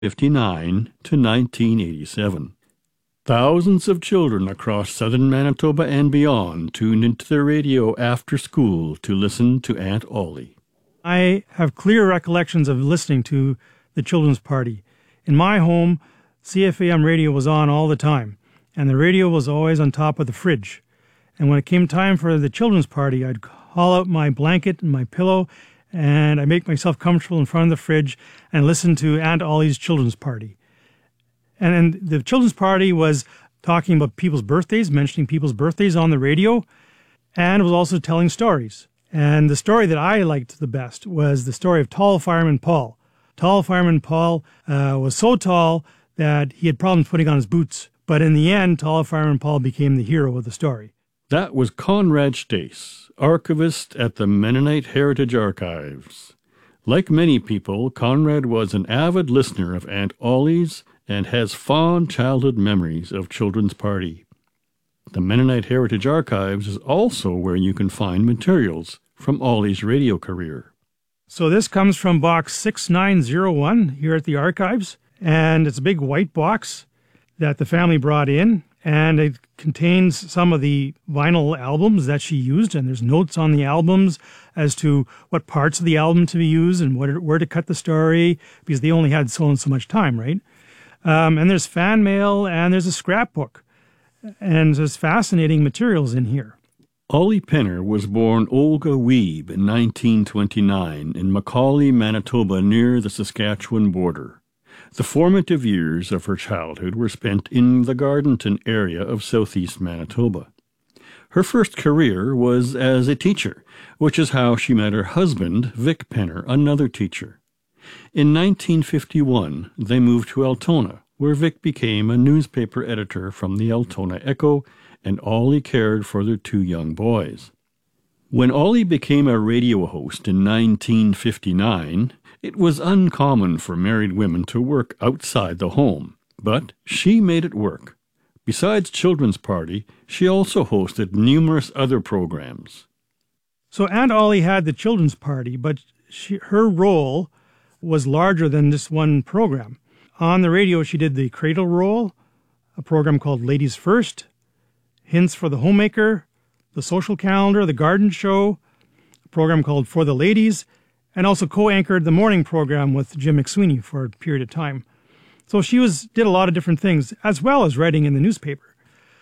1959 to 1987. Thousands of children across southern Manitoba and beyond tuned into the radio after school to listen to Aunt Ollie. I have clear recollections of listening to the Children's Party. In my home, CFAM radio was on all the time, and the radio was always on top of the fridge. And when it came time for the Children's Party, I'd haul out my blanket and my pillow, and I'd make myself comfortable in front of the fridge and listen to Aunt Ollie's Children's Party. And the Children's Party was talking about people's birthdays, mentioning people's birthdays on the radio, and it was also telling stories. And the story that I liked the best was the story of Tall Fireman Paul. Tall Fireman Paul was so tall that he had problems putting on his boots. But in the end, Tall Fireman Paul became the hero of the story. That was Conrad Stace, archivist at the Mennonite Heritage Archives. Like many people, Conrad was an avid listener of Aunt Ollie's and has fond childhood memories of Children's Party. The Mennonite Heritage Archives is also where you can find materials from Ollie's radio career. So this comes from box 6901 here at the Archives, and it's a big white box that the family brought in, and it contains some of the vinyl albums that she used, and there's notes on the albums as to what parts of the album to be used and where to cut the story, because they only had so and so much time, right? And there's fan mail, and there's a scrapbook. And there's fascinating materials in here. Ollie Penner was born Olga Wiebe in 1929 in Macaulay, Manitoba, near the Saskatchewan border. The formative years of her childhood were spent in the Gardenton area of southeast Manitoba. Her first career was as a teacher, which is how she met her husband, Vic Penner, another teacher. In 1951, they moved to Altona, where Vic became a newspaper editor from the Altona Echo, and Ollie cared for their two young boys. When Ollie became a radio host in 1959, it was uncommon for married women to work outside the home, but she made it work. Besides Children's Party, she also hosted numerous other programs. So Aunt Ollie had the Children's Party, but her role was larger than this one program. On the radio, she did the Cradle Roll, a program called Ladies First, Hints for the Homemaker, the Social Calendar, the Garden Show, a program called For the Ladies, and also co-anchored the morning program with Jim McSweeney for a period of time. So she did a lot of different things, as well as writing in the newspaper.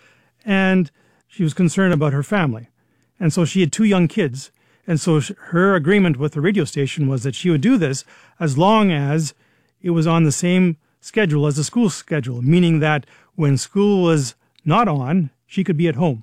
And she was concerned about her family. And so she had two young kids. And so her agreement with the radio station was that she would do this as long as it was on the same schedule as the school schedule, meaning that when school was not on, she could be at home.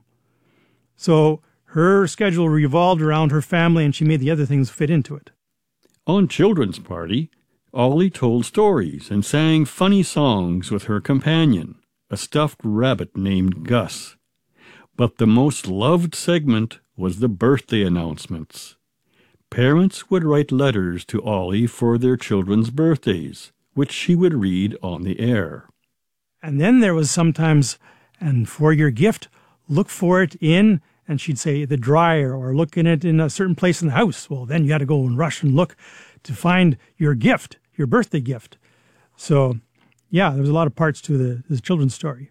So her schedule revolved around her family, and she made the other things fit into it. On Children's Party, Ollie told stories and sang funny songs with her companion, a stuffed rabbit named Gus. But the most loved segment was the birthday announcements. Parents would write letters to Ollie for their children's birthdays, which she would read on the air. And then there was sometimes, and for your gift, look for it in, and she'd say, the dryer, or look in it in a certain place in the house. Well, then you had to go and rush and look to find your gift, your birthday gift. So, yeah, there was a lot of parts to the children's story.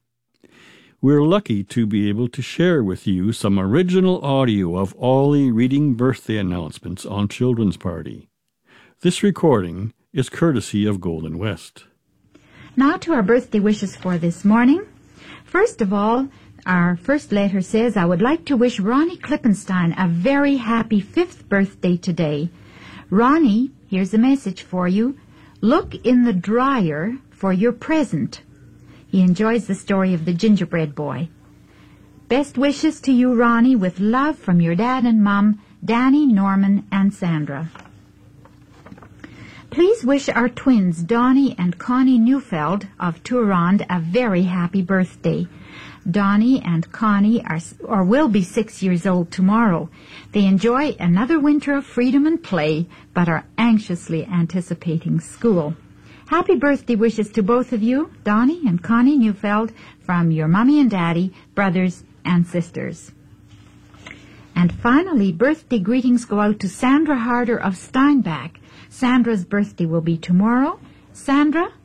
We're lucky to be able to share with you some original audio of Ollie reading birthday announcements on Children's Party. This recording is courtesy of Golden West. Now to our birthday wishes for this morning. First of all, our first letter says, I would like to wish Ronnie Klippenstein a very happy 5th birthday today. Ronnie, here's a message for you. Look in the dryer for your present. He enjoys the story of the gingerbread boy. Best wishes to you, Ronnie, with love from your dad and mom, Danny, Norman, and Sandra. Please wish our twins, Donnie and Connie Neufeld of Turand, a very happy birthday. Donnie and Connie will be 6 years old tomorrow. They enjoy another winter of freedom and play, but are anxiously anticipating school. Happy birthday wishes to both of you, Donnie and Connie Neufeld, from your mommy and daddy, brothers and sisters. And finally, birthday greetings go out to Sandra Harder of Steinbach. Sandra's birthday will be tomorrow. Sandra?